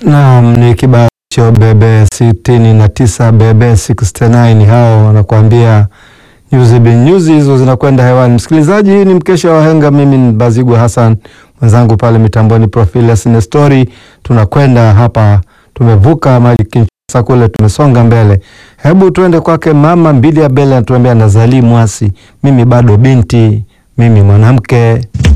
Naam, ni kibao cha Bebe 69 Bebe 69, hao wanakuambia nyuzi bin nyuzi, hizo zinakwenda hewani. Msikilizaji, hii ni mkesha wa henga. Mimi ni Bazigwa Hassan, mwenzangu pale mitamboni Profilus Nestori. Tunakwenda hapa, tumevuka maji Kinshasa kule, tumesonga mbele. Hebu tuende kwake Mama Mbili ya Bele, anatuambia nazali mwasi, mimi bado binti, mimi mwanamke.